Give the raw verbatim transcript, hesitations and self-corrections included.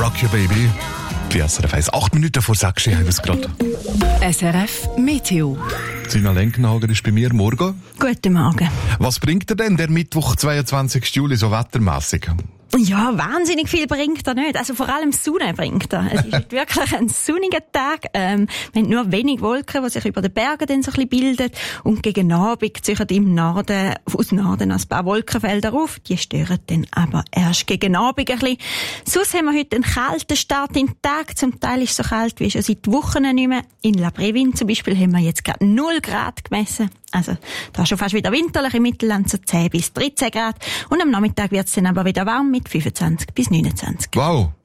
Rock Your Baby. Die S R F eins. Acht Minuten vor sechs haben wir es gerade. S R F Meteo. Sina Lenkenhager ist bei mir. Morgen. Guten Morgen. Was bringt er denn der Mittwoch, zweiundzwanzigsten Juli, so wettermässig? Ja, wahnsinnig viel bringt er nicht. Also vor allem Sonne bringt er. Es ist wirklich ein sonniger Tag. Ähm, wir haben nur wenig Wolken, die sich über den Bergen dann so ein bisschen bilden. Und gegen Abend ziehen im Norden, aus Norden ein paar Wolkenfelder auf. Die stören dann aber erst gegen Abend ein bisschen. Sonst haben wir heute einen kalten Start in den Tag. Zum Teil ist es so kalt wie schon seit Wochen nicht mehr. In La Brevin zum Beispiel haben wir jetzt gerade null Grad gemessen. Also, da ist schon fast wieder winterlich im Mittelland, so zehn bis dreizehn Grad. Und am Nachmittag wird es dann aber wieder warm mit fünfundzwanzig bis neunundzwanzig. Wow,